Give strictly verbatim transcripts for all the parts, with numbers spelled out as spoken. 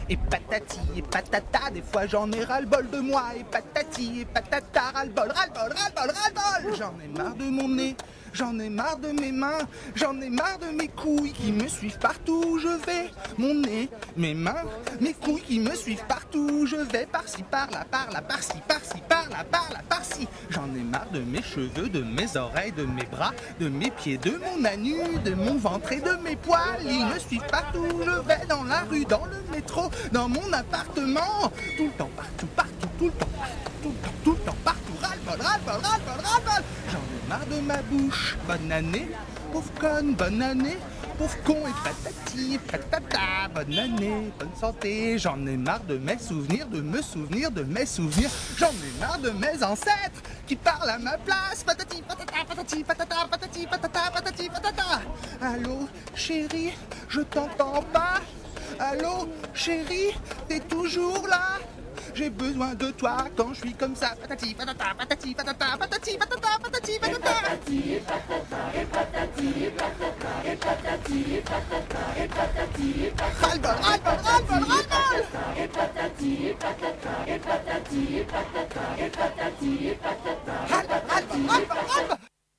Et patati et patata, des fois j'en ai ras-le-bol de moi. Et patati et patata, ras-le-bol, ras-le-bol, ras-le-bol, ras-le-bol. J'en ai marre de mon nez, j'en ai marre de mes mains, j'en ai marre de mes couilles qui me suivent partout où je vais. Mon nez, mes mains, mes couilles qui me suivent partout où je vais. Par-ci, par-là, par-là, par-ci, par-ci, par-là, par-là, par-ci. J'en ai marre de mes cheveux, de mes oreilles, de mes bras, de mes pieds, de mon anus, de mon ventre et de mes poils. Ils me suivent partout où je vais, dans la rue, dans le métro, dans mon appartement. Tout le temps, partout, partout, tout le temps, partout, tout le temps, tout le temps, partout. Ras-le-bol, ras-le-bol, ras-le-bol, ras-le-bol. J'en ai marre de ma bouche. Bonne année, pauvre conne, bonne année. Pauvre con et patati, patata, bonne année, bonne santé. J'en ai marre de mes souvenirs, de me souvenir de mes souvenirs. J'en ai marre de mes ancêtres qui parlent à ma place. Patati, patata, patati, patata, patati, patata, patati, patata. Allô, chérie, je t'entends pas. Allô, chérie, t'es toujours là? J'ai besoin de toi quand je suis comme ça. Patati, patata, patati, patata, patati, patata, patati, patata. Patati, patata, et patati, patata, et patati, patata, et patati, patata. Ras-le-bol, ras-le-bol, ras-le-bol, ras-le-bol. Et patati, patata, et patati, patata, et patati, patata. Ras-le-bol, ras-le-bol, ras-le-bol.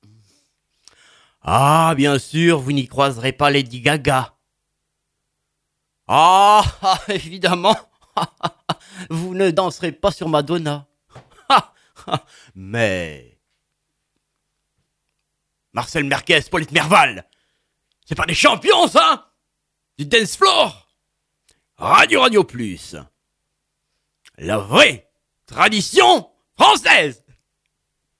Ah, bien sûr, vous n'y croiserez pas Lady Gaga. Ah, ah, évidemment, vous ne danserez pas sur Madonna. Mais Marcel Merquez, Paulette Merval, c'est pas des champions, ça? Du dance floor. Radio Radio Plus. La vraie tradition française.